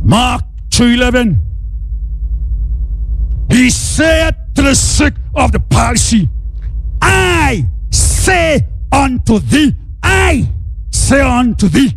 Mark 2:11. He said to the sick of the palsy, I say unto thee, I say unto thee,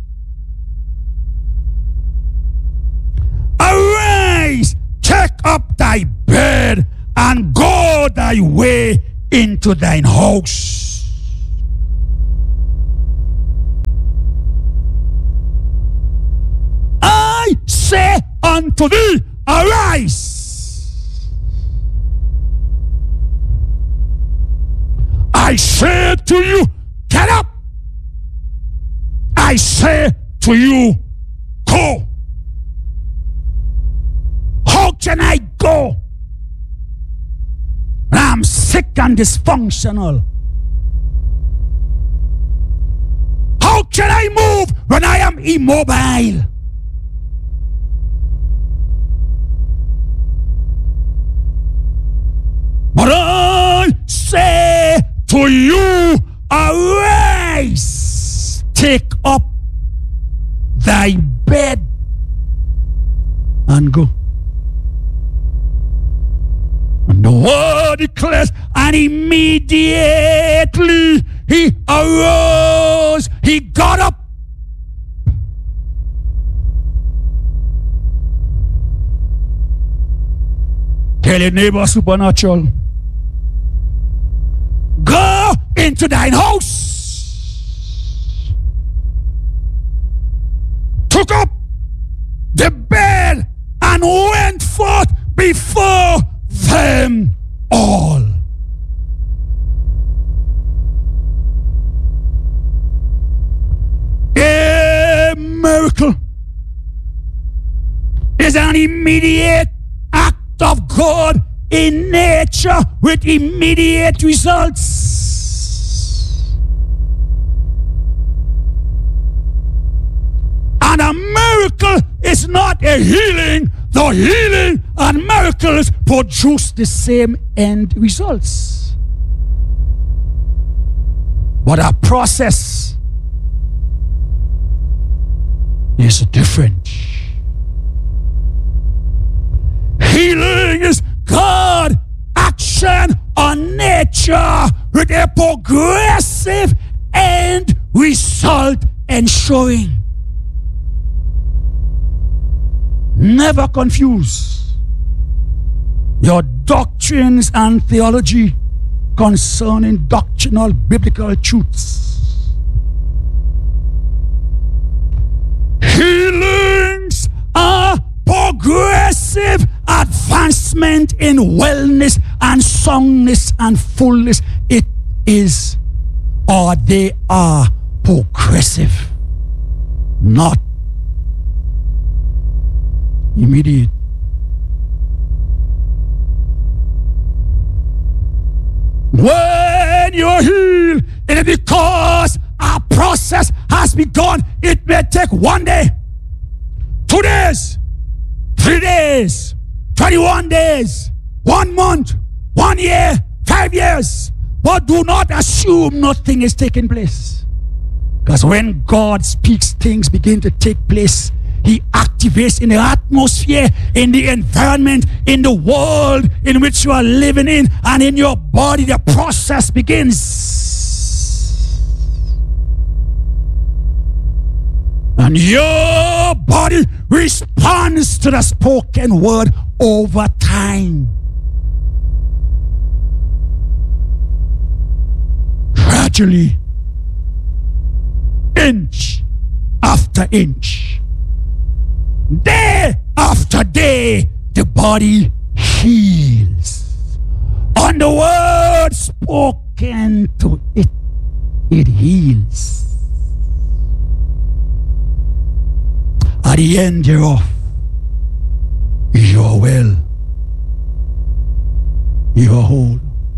arise, take up thy bed, and go thy way into thine house. I say unto thee, arise. I say to you, get up. I say to you, go. How can I go? I'm sick and dysfunctional. How can I move when I am immobile? But I say to you, arise, take up thy bed and go. And the word declares, and immediately he arose, he got up. Tell your neighbor, supernatural. Go into thine house. Took up the bed and went forth before them all. A miracle is an immediate act of God in nature with immediate results. And a miracle is not a healing. The healing and miracles produce the same end results. But our process is different. Healing is God action on nature with a progressive end result ensuring. Never confuse your doctrines and theology concerning doctrinal biblical truths. Healings are progressive advancement in wellness and soundness and fullness. It is, or they are progressive, not immediate. When you're healed, it is because a process has begun. It may take 1 day, 2 days, 3 days, 21 days, 1 month, 1 year, 5 years. But do not assume nothing is taking place. Because when God speaks, things begin to take place. He activates in the atmosphere, in the environment, in the world in which you are living in, and in your body. The process begins. And your body responds to the spoken word over time. Gradually, inch after inch, day after day, the body heals. On the word spoken to it, it heals. At the end thereof, you are well, you are whole.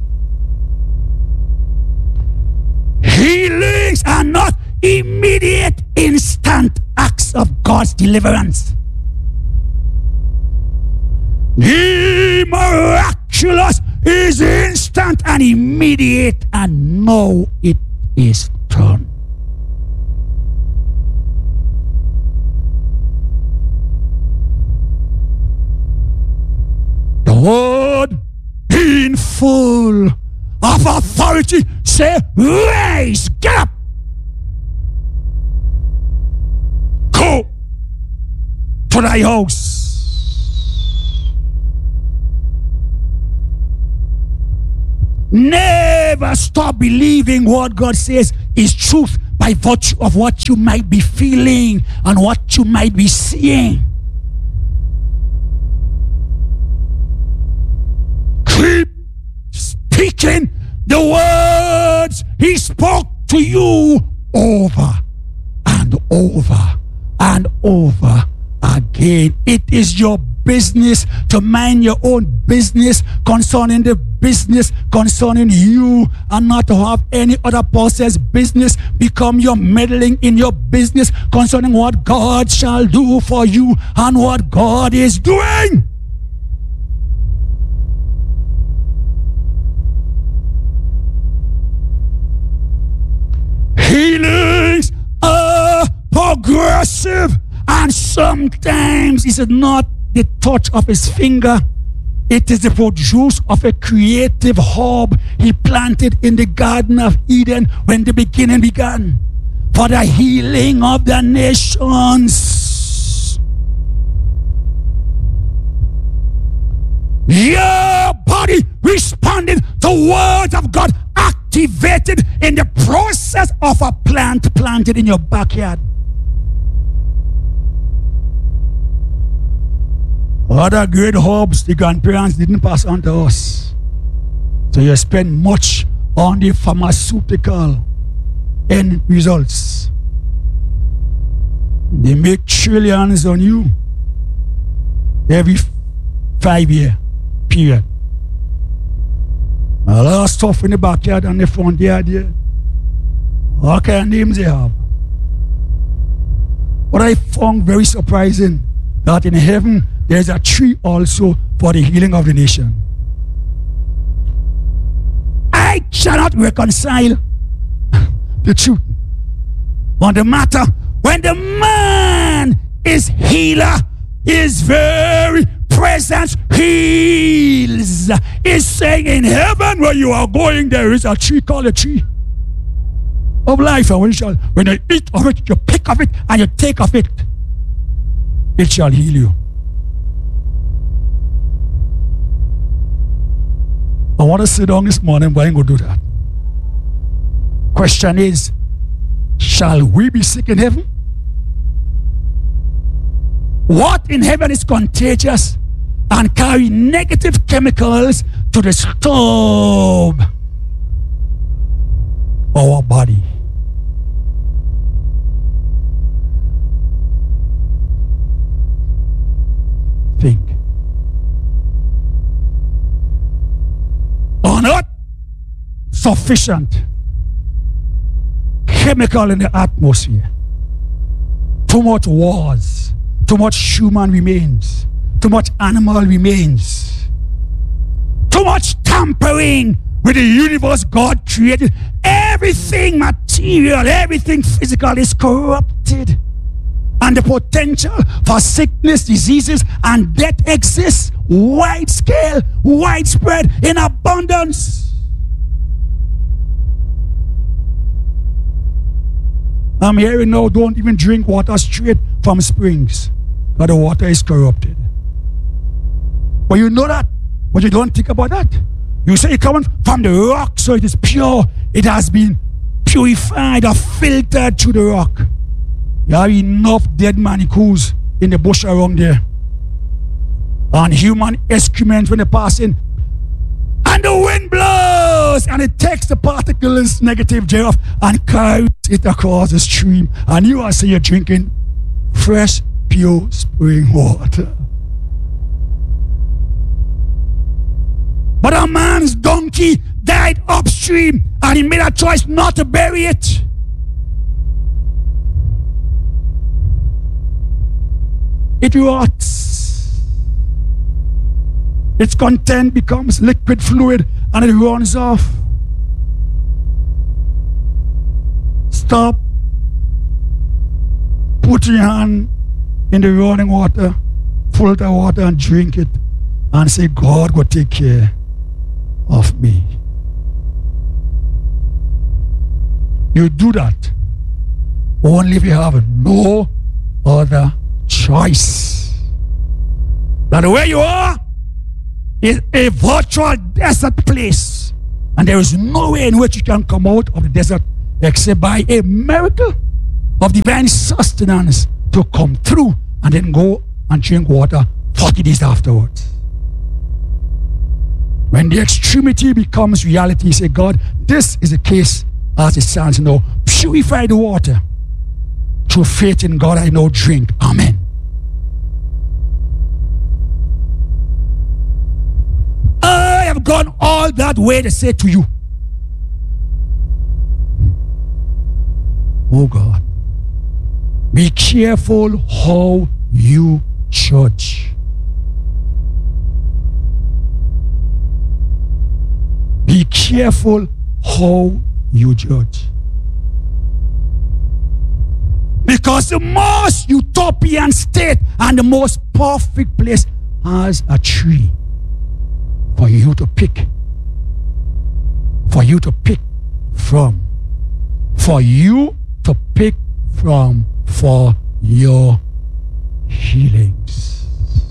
Healings are not immediate, instant acts of God's deliverance. The miraculous is instant and immediate, and now it is done. being full of authority, say, rise, get up. Go to thy house. Never stop believing what God says is truth by virtue of what you might be feeling and what you might be seeing. Keep speaking the words He spoke to you over and over and over again. It is your business to mind your own business concerning the business concerning you, and not to have any other person's business become your meddling in your business concerning what God shall do for you and what God is doing. Healings are progressive, and sometimes it's not the touch of His finger. It is the produce of a creative herb He planted in the Garden of Eden when the beginning began, for the healing of the nations. Your body responded to words of God activated in the process of a plant planted in your backyard. Other great herbs the grandparents didn't pass on to us. So you spend much on the pharmaceutical end results. They make trillions on you every 5-year period. A lot of stuff in the backyard and the front yard here. All kind of names they have. What I found very surprising, that in heaven there's a tree also for the healing of the nation. I cannot reconcile the truth on the matter when the man is healer, his very presence heals. He's saying in heaven where you are going, there is a tree called a tree of life, and when you eat of it, you pick of it and you take of it, it shall heal you. I want to sit down this morning, but I ain't going to do that. Question is, shall we be sick in heaven? What in heaven is contagious and carry negative chemicals to disturb our body? Think. On earth, sufficient chemical in the atmosphere. Too much wars, too much human remains, too much animal remains, too much tampering with the universe God created. Everything material, everything physical is corrupted. And the potential for sickness, diseases, and death exists wide scale, widespread, in abundance. I'm hearing now, don't even drink water straight from springs, but the water is corrupted. But you know that, but you don't think about that. You say it's coming from the rock, so it is pure. It has been purified or filtered through the rock. You have enough dead manacles in the bush around there, and human excrement when they pass in, and the wind blows and it takes the particles negative thereof and carries it across the stream, and you are saying you're drinking fresh pure spring water. But a man's donkey died upstream and he made a choice not to bury it. It rots. Its content becomes liquid fluid and it runs off. Stop. Put your hand in the running water, filter water, and drink it, and say, God will take care of me. You do that only if you have no other choice. That where you are is a virtual desert place, and there is no way in which you can come out of the desert except by a miracle of divine sustenance to come through and then go and drink water 40 days afterwards. When the extremity becomes reality, you say, God, this is the case as it stands now. Purify the water. Through faith in God, I now drink. Amen. I have gone all that way to say to you, oh God, be careful how you judge. Be careful how you judge. Because the most utopian state and the most perfect place has a tree for you to pick. For you to pick from. For you to pick from for your healings.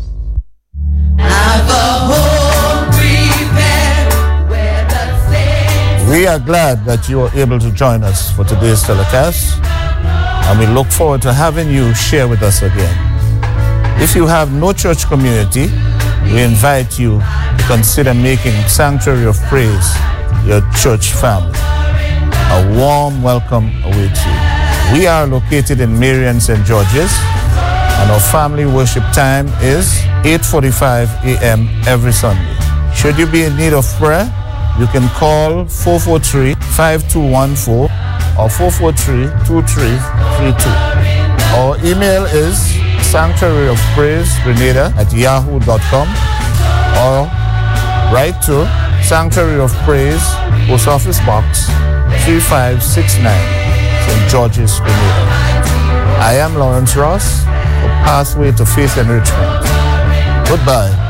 Have a home prepared where the saints. We are glad that you are able to join us for today's telecast, and we look forward to having you share with us again. If you have no church community, we invite you to consider making Sanctuary of Praise your church family. A warm welcome awaits you. We are located in Marion, St. George's, and our family worship time is 8:45 a.m. every Sunday. Should you be in need of prayer, you can call 443-5214 or 443-2332. Our email is sanctuaryofpraisegrenada@yahoo.com, or write to Sanctuary of Praise, Post Office Box 3569, St. George's, Grenada. I am Lawrence Ross for Pathway to Faith Enrichment. Goodbye.